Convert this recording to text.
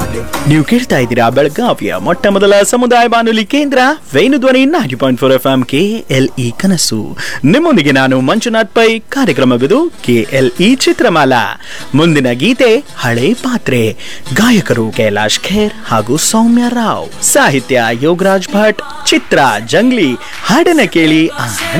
ನೀವು ಕೇಳ್ತಾ ಇದ್ದೀರಾ ಬೆಳಗಾವಿಯ ಮೊಟ್ಟ ಮೊದಲ ಸಮುದಾಯ ಬಾನುಲಿ ಕೇಂದ್ರ ವೇಣುಧ್ವನಿ 90.4 FM KLE ಕನಸು. ನಿಮ್ಮೊಂದಿಗೆ ನಾನು ಮಂಜುನಾಥ್ ಪೈ. ಕಾರ್ಯಕ್ರಮವಿದು KLE ಚಿತ್ರಮಾಲಾ. ಮುಂದಿನ ಗೀತೆ ಹಳೆ ಪಾತ್ರೆ. ಗಾಯಕರು ಕೈಲಾಶ್ ಖೇರ್ ಹಾಗೂ ಸೌಮ್ಯ ರಾವ್. ಸಾಹಿತ್ಯ ಯೋಗರಾಜ್ ಭಟ್. ಚಿತ್ರ ಜಂಗ್ಲಿ. ಹಾಡನ್ನ ಕೇಳಿ